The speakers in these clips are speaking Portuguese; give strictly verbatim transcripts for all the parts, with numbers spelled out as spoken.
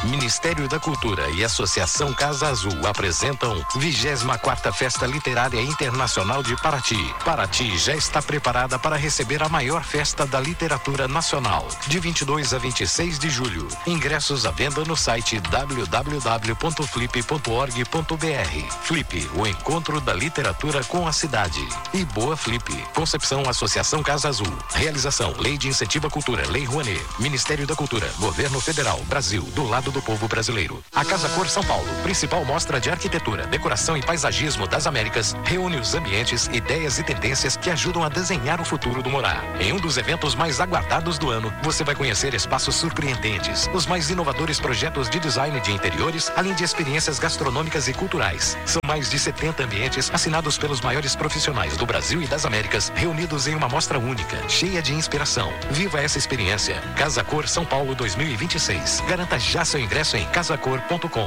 Ministério da Cultura e Associação Casa Azul apresentam vigésima quarta Festa Literária Internacional de Paraty. Paraty já está preparada para receber a maior festa da literatura nacional, de vinte e dois a vinte e seis de julho. Ingressos à venda no site w w w ponto flip ponto org ponto b r. Flip, o encontro da literatura com a cidade. E Boa Flip. Concepção Associação Casa Azul. Realização Lei de Incentivo à Cultura, Lei Rouanet. Ministério da Cultura, Governo Federal, Brasil, do lado do povo brasileiro. A Casa Cor São Paulo, principal mostra de arquitetura, decoração e paisagismo das Américas, reúne os ambientes, ideias e tendências que ajudam a desenhar o futuro do morar. Em um dos eventos mais aguardados do ano, você vai conhecer espaços surpreendentes, os mais inovadores projetos de design de interiores, além de experiências gastronômicas e culturais. São mais de setenta ambientes assinados pelos maiores profissionais do Brasil e das Américas, reunidos em uma mostra única, cheia de inspiração. Viva essa experiência. Casa Cor São Paulo dois mil e vinte e seis. Garanta já seu ingresso em casa cor ponto com.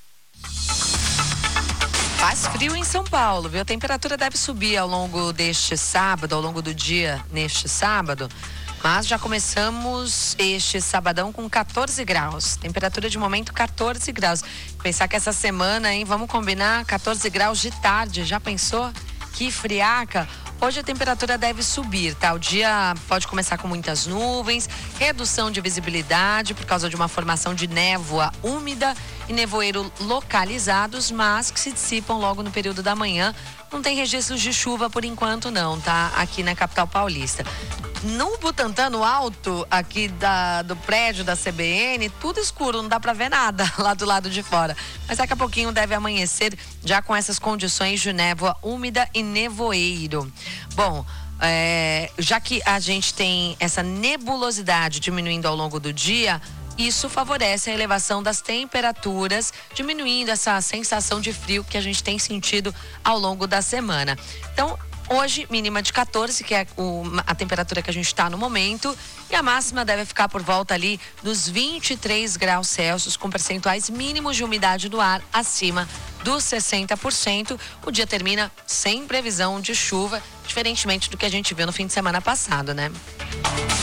Faz frio em São Paulo, viu? A temperatura deve subir ao longo deste sábado, ao longo do dia neste sábado. Mas já começamos este sabadão com catorze graus. Temperatura de momento catorze graus. Pensar que essa semana, hein? Vamos combinar catorze graus de tarde. Já pensou? Que friaca. Hoje a temperatura deve subir, tá? O dia pode começar com muitas nuvens, redução de visibilidade por causa de uma formação de névoa úmida e nevoeiro localizados, mas que se dissipam logo no período da manhã. Não tem registros de chuva por enquanto não, tá? Aqui na capital paulista. No Butantã, no alto aqui da, do prédio da C B N, tudo escuro, não dá pra ver nada lá do lado de fora. Mas daqui a pouquinho deve amanhecer já com essas condições de névoa úmida e nevoeiro. Bom, é, já que a gente tem essa nebulosidade diminuindo ao longo do dia, isso favorece a elevação das temperaturas, diminuindo essa sensação de frio que a gente tem sentido ao longo da semana. Então, hoje, mínima de catorze, que é o, a temperatura que a gente está no momento, e a máxima deve ficar por volta ali dos vinte e três graus Celsius, com percentuais mínimos de umidade do ar acima dos sessenta por cento. O dia termina sem previsão de chuva, diferentemente do que a gente viu no fim de semana passado, né?